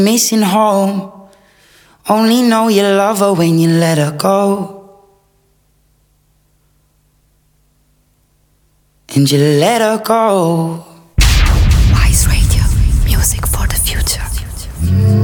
Missing home. Only know you love her when you let her go. And you let her go.